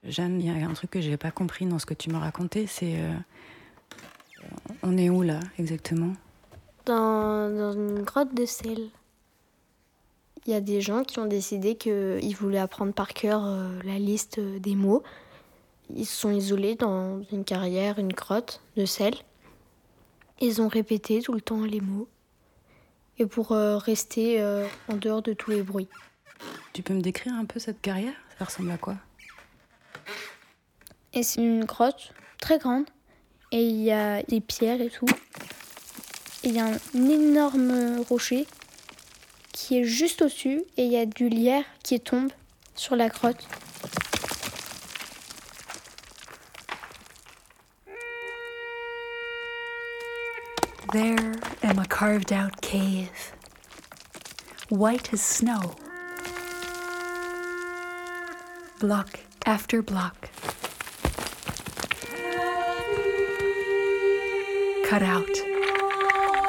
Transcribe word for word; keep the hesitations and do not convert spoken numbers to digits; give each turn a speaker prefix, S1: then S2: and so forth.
S1: Jeanne, il y a un truc que j'ai pas compris dans ce que tu m'as raconté, c'est... Euh, on est où là, exactement ?
S2: Dans, dans une grotte de sel. Il y a des gens qui ont décidé qu'ils voulaient apprendre par cœur euh, la liste des mots. Ils se sont isolés dans une carrière, une grotte de sel. Ils ont répété tout le temps les mots. Et pour euh, rester euh, en dehors de tous les bruits.
S1: Tu peux me décrire un peu cette carrière ? Ça ressemble à quoi ?
S2: Et c'est une grotte très grande. Et il y a des pierres et tout. Et il y a un énorme rocher qui est juste au-dessus. Et il y a du lierre qui tombe sur la grotte.
S3: There am a carved-out cave, white as snow. Block after block. Cut out